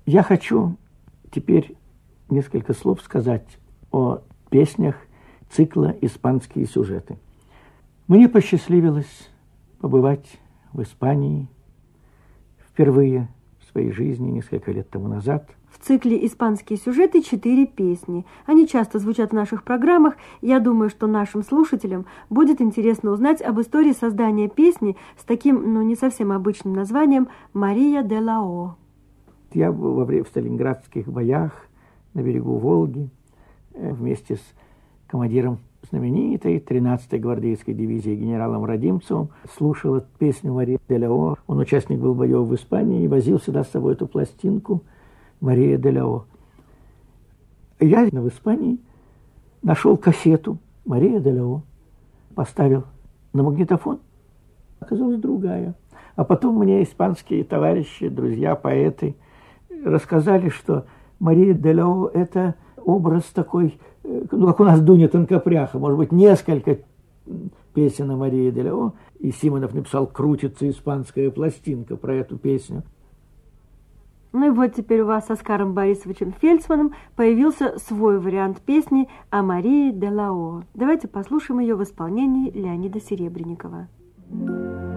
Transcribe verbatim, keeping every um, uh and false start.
Я хочу теперь несколько слов сказать о песнях цикла «Испанские сюжеты». Мне посчастливилось побывать в Испании впервые в своей жизни несколько лет тому назад. В цикле «Испанские сюжеты» четыре песни. Они часто звучат в наших программах. Я думаю, что нашим слушателям будет интересно узнать об истории создания песни с таким, ну, не совсем обычным названием «Мария де ла О». Я был во время в сталинградских боях на берегу Волги вместе с командиром знаменитой тринадцатой гвардейской дивизии генералом Родимцевым слушал эту песню «Мария де ла О». Он участник был боев в Испании и возил сюда с собой эту пластинку «Мария де ла О». Я в Испании нашел кассету «Мария де ла О», поставил на магнитофон, оказалась другая. А потом мне испанские товарищи, друзья, поэты рассказали, что Мария де ла О – это образ такой, ну, как у нас Дуня Тонкопряха, может быть, несколько песен о Марии де ла О, и Симонов написал «Крутится испанская пластинка» про эту песню. Ну и вот теперь у вас с Оскаром Борисовичем Фельдсманом появился свой вариант песни о Марии де ла О. Давайте послушаем ее в исполнении Леонида Серебренникова.